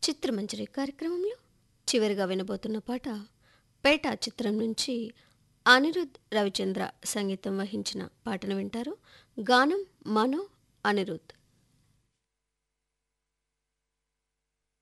చిత్రమంజరి కార్యక్రమంలో చివరిగా వినబోతున్న పాట పేట చిత్రం నుంచి అనిరుద్ రవిచంద్ర సంగీతం వహించిన పాటను వింటారు. గానం మనో అనిరుద్.